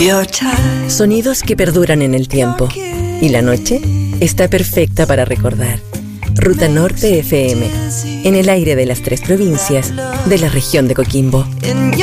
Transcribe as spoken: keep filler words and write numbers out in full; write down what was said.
Sonidos que perduran en el tiempo. Y la noche está perfecta para recordar. Ruta Norte F M, en el aire de las tres provincias de la región de Coquimbo.